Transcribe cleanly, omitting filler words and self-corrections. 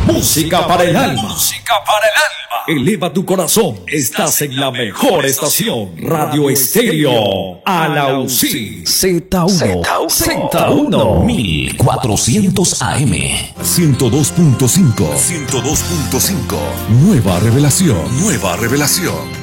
Música para el alma. Música para el alma. Eleva tu corazón. Estás en la mejor estación. Radio Estéreo Alausí. Z1. Z1. 1400 AM. 102.5. Nueva revelación.